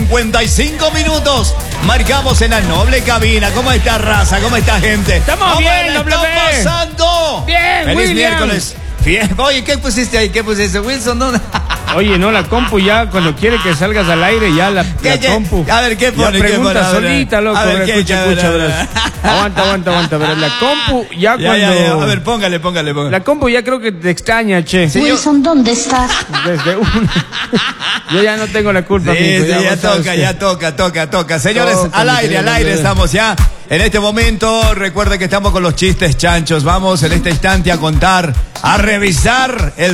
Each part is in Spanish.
55 minutos. Marcamos en la noble cabina. ¿Cómo está, raza? ¿Cómo está, gente? Estamos bien, ¿Cómo la está pasando? Bien, Feliz William. miércoles. Bien. Oye, ¿qué pusiste ahí? ¿Qué pusiste, Wilson? ¿Dónde? Oye, no, la compu ya, cuando quiere que salgas al aire, ya la compu. A ver, ¿qué pone? Ya pregunta ¿Qué pone? solita, loco. A ver, ¿qué? Escucha, verás. Aguanta, verás. La compu ya cuando... Ya. A ver, póngale. La compu ya creo que te extraña, che. Sí, Wilson, ¿dónde estás? Desde una... Yo ya no tengo la culpa, Sí, amigo. ya toca. Señores, al aire estamos ya. En este momento, recuerda que estamos con los chistes chanchos. Vamos en este instante a contar, a revisar el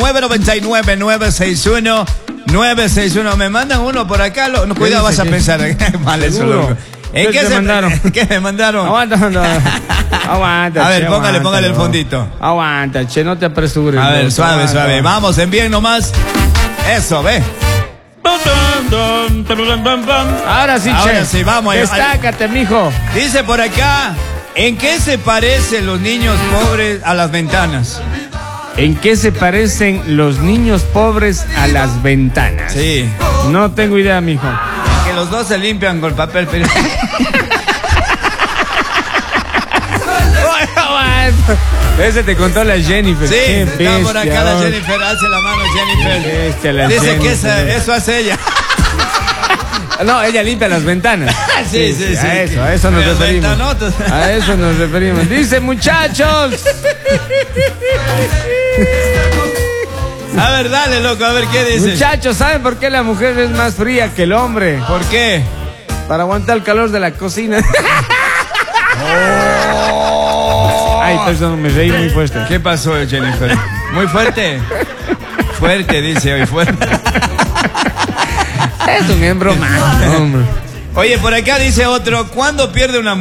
0999-961-961. Me mandan uno por acá. Cuidado, vas a pensar. Mal eso, loco. ¿En qué te mandaron? ¿Qué me mandaron? Aguanta. A ver, póngale el fondito. Aguanta, che, no te apresures. A ver, loco, suave. aguanta. Vamos, en bien nomás. Eso, ve. Ahora sí, che. Sí, vamos. Destácate, mijo. Dice por acá, ¿en qué se parecen los niños pobres a las ventanas? ¿En qué se parecen los niños pobres a las ventanas? Sí. No tengo idea, mijo. Que los dos se limpian con papel periódico. Ese te contó la Jennifer. Sí, Qué está por acá bestia, la oh. Jennifer, hace la mano Jennifer. Qué bestia la Dice que Jennifer. eso hace ella. No, ella limpia las ventanas. Sí. A eso nos Pero referimos. ventanotas. A eso nos referimos. Dice, muchachos. A ver, dale, loco, a ver qué dice. Muchachos, ¿saben por qué la mujer es más fría que el hombre? ¿Por qué? Para aguantar el calor de la cocina. Ay, perdón, me reí muy fuerte. ¿Qué pasó, Jennifer? ¿Muy fuerte? Fuerte, dice hoy, fuerte. Es un embromado, hombre. Oye, por acá dice otro, ¿cuándo pierde una